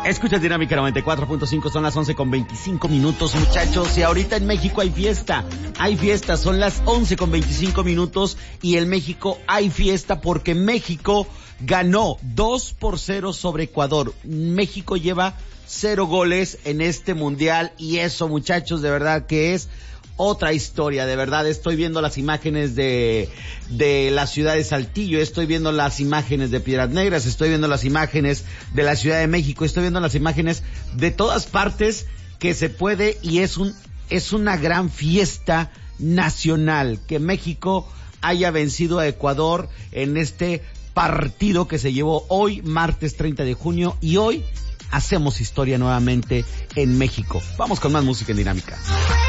Escuchas Dinámica 94.5, son las 11:25, muchachos, y ahorita en México hay fiesta, son las 11:25 y en México hay fiesta porque México ganó 2-0 sobre Ecuador. México lleva 0 goles en este mundial y eso, muchachos, de verdad que es otra historia, de verdad. Estoy viendo las imágenes de la ciudad de Saltillo, estoy viendo las imágenes de Piedras Negras, estoy viendo las imágenes de la Ciudad de México, estoy viendo las imágenes de todas partes que se puede y es una gran fiesta nacional que México haya vencido a Ecuador en este partido que se llevó hoy, martes 30 de junio, y hoy hacemos historia nuevamente en México. Vamos con más música en Dinámica.